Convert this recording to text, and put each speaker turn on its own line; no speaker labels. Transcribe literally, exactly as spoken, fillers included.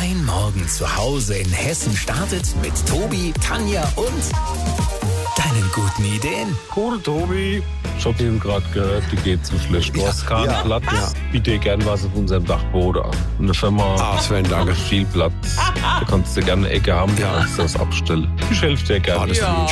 Dein Morgen zu Hause in Hessen startet mit Tobi, Tanja und deinen guten Ideen.
Cool, Tobi. Ich hab eben gerade gehört, die geht zu schlecht. Du
Ja,
hast keinen
ja,
Platz.
ja.
Biete gern was auf unserem Dachboden an. Eine Firma
Ah, Sven, danke.
hat viel Platz. Da kannst du gerne eine Ecke haben,
Ja.
kannst du das abstellen. Ich helfe dir gerne.
Ah, das finde ich